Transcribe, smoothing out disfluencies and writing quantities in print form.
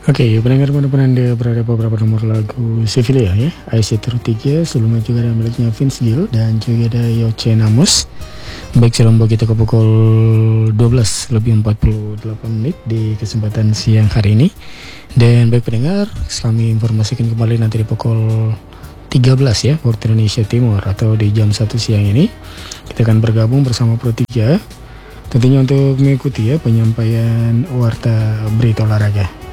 Oke, pendengar mana Anda berada beberapa nomor lagu Sevilla ya. IC Tertiga, sebelumnya juga ada miliknya Vince Gill dan juga ada Yoce Namos. Baik, salam buat kita ke pukul 12 lebih 48 menit di kesempatan siang hari ini. Dan baik pendengar, kami informasikan kembali nanti di pukul 13 ya, waktu Indonesia Timur atau di jam 1 siang ini. Kita akan bergabung bersama Pro 3 tentunya untuk mengikuti ya penyampaian warta berita olahraga.